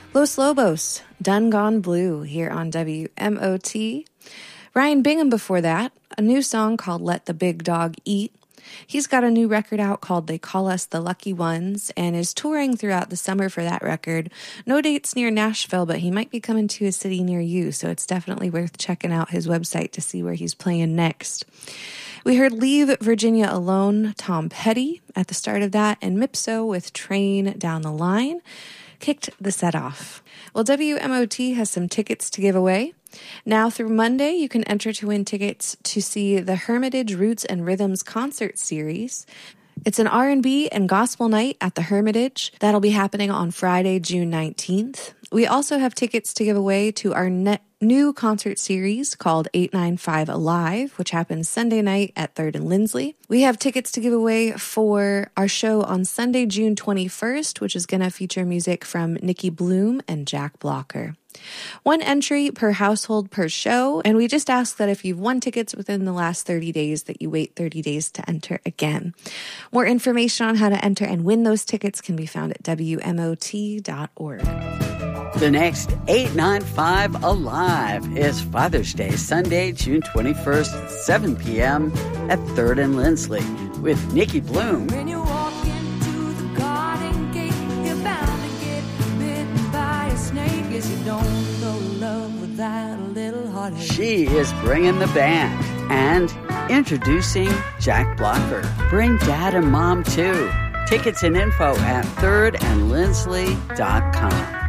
Los Lobos, Done Gone Blue, here on WMOT. Ryan Bingham before that, a new song called Let the Big Dog Eat. He's got a new record out called They Call Us the Lucky Ones and is touring throughout the summer for that record. No dates near Nashville, but he might be coming to a city near you, so it's definitely worth checking out his website to see where he's playing next. We heard Leave Virginia Alone, Tom Petty at the start of that, and Mipso with Train Down the Line kicked the set off. Well, WMOT has some tickets to give away. Now through Monday, you can enter to win tickets to see the Hermitage Roots and Rhythms concert series. It's an R&B and gospel night at the Hermitage. That'll be happening on Friday, June 19th. We also have tickets to give away to our new concert series called 895 Alive, which happens Sunday night at 3rd and Lindsley. We have tickets to give away for our show on Sunday, June 21st, which is going to feature music from Nikki Bloom and Jack Blocker. One entry per household per show, and we just ask that if you've won tickets within the last 30 days that you wait 30 days to enter again. More information on how to enter and win those tickets can be found at WMOT.org. The next 895 Alive is Father's Day, Sunday, June 21st, 7 p.m. at 3rd and Lindsley with Nikki Bloom. When you walk into the garden gate, you're bound to get bitten by a snake. Yes, you don't know love without a little heartache. She is bringing the band and introducing Jack Blocker. Bring dad and mom too. Tickets and info at thirdandlindsley.com.